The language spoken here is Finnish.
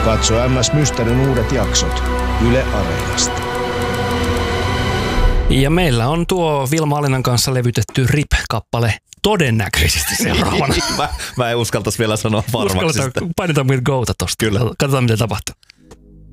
Katso MS Mysterin uudet jaksot Yle Areenasta. Ja meillä on tuo Vilma Alinan kanssa levytetty RIP-kappale todennäköisesti seuraavana. Mä en uskaltaisi vielä sanoa varmaksi. Painetaan Will Gota tosta. Kyllä. Katsotaan, mitä tapahtuu.